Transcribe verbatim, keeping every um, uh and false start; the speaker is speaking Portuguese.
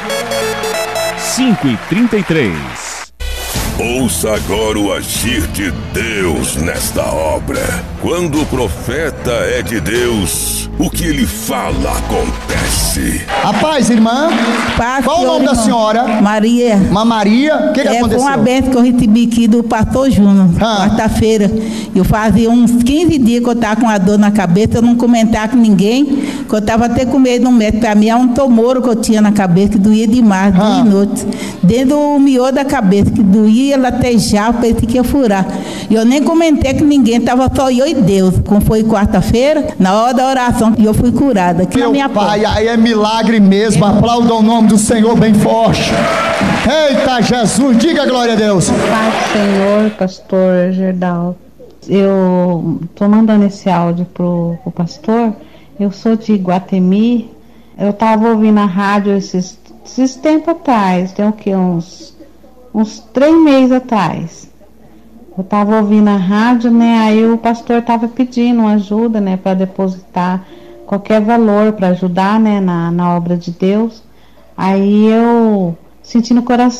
cinco e trinta e três. Ouça agora o agir de Deus nesta obra. Quando o profeta é de Deus, o que ele fala acontece. A paz, irmã. Paz, Qual o nome irmão. da senhora? Maria. Uma Maria. O que, que é, aconteceu? Foi uma benção que eu recebi aqui do pastor Júnior, Ah. quarta-feira. Eu fazia uns quinze dias que eu estava com a dor na cabeça, eu não comentava com ninguém, que eu estava até com medo de um médico. Para mim é um tumor que eu tinha na cabeça, que doía demais, Ah. dia e noite. Dentro do miolo da cabeça, que doía, latejava, parecia que ia furar. E eu nem comentei com ninguém, estava só eu e Deus. Como foi quarta-feira, na hora da oração, e eu fui curada. Aqui na Meu minha pai, porta. aí é milagre mesmo. Aplaudam o nome do Senhor bem forte. Eita Jesus, diga glória a Deus. Pai do Senhor, pastor Gerdal. Eu estou mandando esse áudio pro, pro pastor. Eu sou de Iguatemi. Eu estava ouvindo a rádio esses, esses tempos atrás, tem o que? Uns, uns três meses atrás. Eu estava ouvindo a rádio, né? Aí o pastor estava pedindo ajuda, né? Para depositar qualquer valor para ajudar, né? Na, na obra de Deus. Aí eu senti no coração